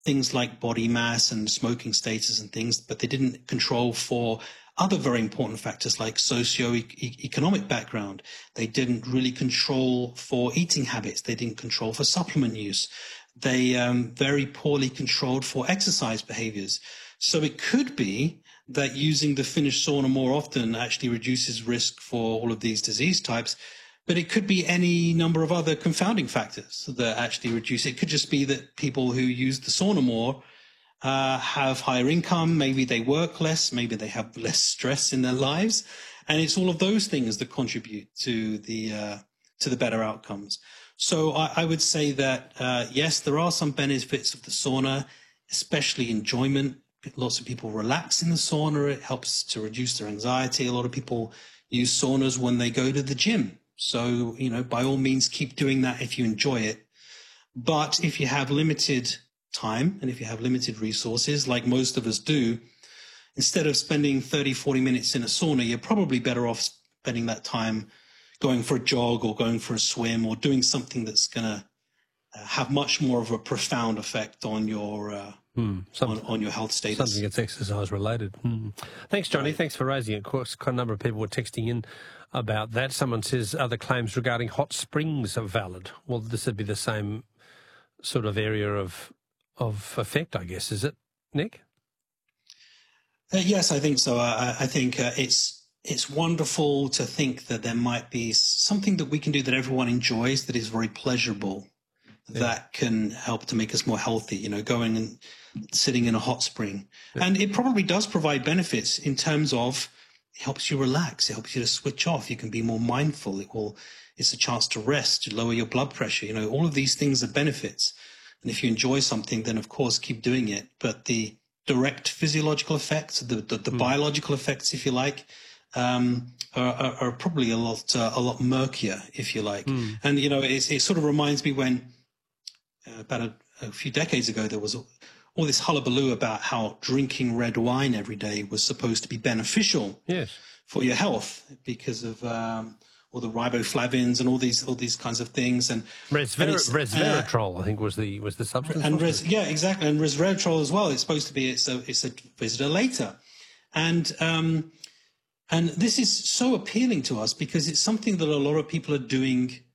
things like body mass and smoking status and things, but they didn't control for other very important factors like socio-economic background. They didn't really control for eating habits. They didn't control for supplement use. They very poorly controlled for exercise behaviors. So it could be that using the Finnish sauna more often actually reduces risk for all of these disease types. But it could be any number of other confounding factors that actually reduce. It could just be that people who use the sauna more have higher income, maybe they work less, maybe they have less stress in their lives. And it's all of those things that contribute to the better outcomes. So I would say that, yes, there are some benefits of the sauna, especially enjoyment. Lots of people relax in the sauna. It helps to reduce their anxiety. A lot of people use saunas when they go to the gym. So, by all means, keep doing that if you enjoy it. But if you have limited time and if you have limited resources, like most of us do, instead of spending 30, 40 minutes in a sauna, you're probably better off spending that time going for a jog or going for a swim or doing something that's going to have much more of a profound effect on your on your health status. Something that's exercise related. Thanks, Johnny. Right. Thanks for raising it. Of course, quite a number of people were texting in about that. Someone says other claims regarding hot springs are valid. Well, this would be the same sort of area of effect, I guess. Is it, Nick? Yes, I think so. I think it's wonderful to think that there might be something that we can do that everyone enjoys that is very pleasurable, that can help to make us more healthy, going and sitting in a hot spring. Yeah. And it probably does provide benefits in terms of it helps you relax. It helps you to switch off. You can be more mindful. It's a chance to rest, to lower your blood pressure. All of these things are benefits. And if you enjoy something, then of course keep doing it. But the direct physiological effects, the biological effects, if you like, are probably a lot murkier, if you like. And it sort of reminds me when about a few decades ago there was all this hullabaloo about how drinking red wine every day was supposed to be beneficial for your health because of all the riboflavins and all these kinds of things, and resveratrol, I think was the substance. And exactly, and resveratrol as well. It's supposed to be it's a vasodilator, and this is so appealing to us because it's something that a lot of people are doing